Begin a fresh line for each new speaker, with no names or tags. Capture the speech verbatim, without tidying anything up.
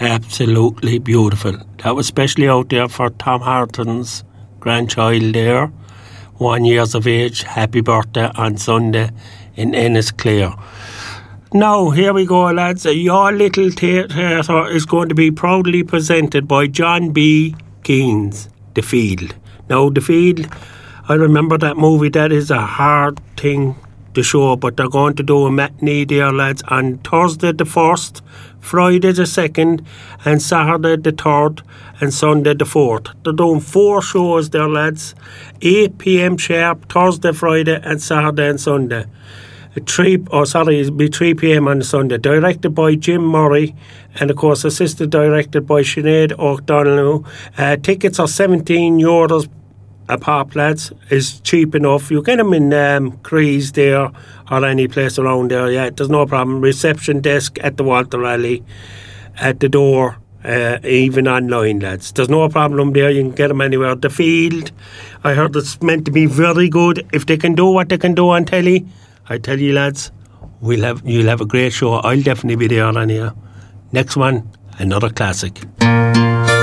Absolutely beautiful. That was especially out there for Tom Harton's grandchild there, one years of age. Happy birthday on Sunday in Ennisclare. Now, here we go, lads. Your Little Theatre is going to be proudly presented by John B. Keane's The Field. Now, The Field, I remember that movie. That is a hard thing to show, but they're going to do a matinee there, lads, on Thursday the first, Friday the second, and Saturday the third, and Sunday the fourth. They're doing four shows there, lads. eight p.m. sharp, Thursday, Friday, and Saturday and Sunday. Three, oh sorry, it'll be three p.m. on Sunday. Directed by Jim Murray, and of course assisted directed by Sinead O'Donnell. Uh, tickets are seventeen euros a pop, lads. Is cheap enough. You get them in um, Crees there or any place around there. Yeah, there's no problem. Reception desk at the Walter Rally, at the door, uh, even online, lads. There's no problem there. You can get them anywhere. The Field, I heard it's meant to be very good. If they can do what they can do on telly, I tell you, lads, we'll have you'll have a great show. I'll definitely be there on here. Next one, another classic.